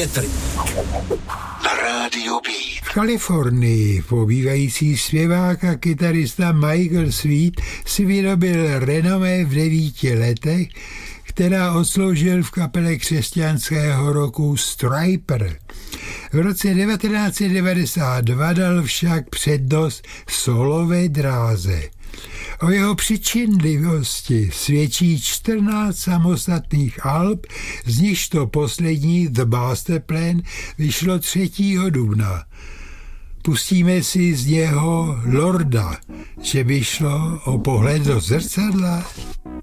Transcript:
větry. Na rádiu Beat. V Kalifornii pobývající zpěvák a kytarista Michael Sweet si vyrobil renomé v 9 letech, která odsloužil v kapele křesťanského roku Stryper. V roce 1992 dal však přednost solové dráze. O jeho přičinlivosti svědčí 14 samostatných alb, z nichž to poslední The Master Plan vyšlo 3. dubna. Pustíme si z něho Lorda, že by šlo o pohled do zrcadla.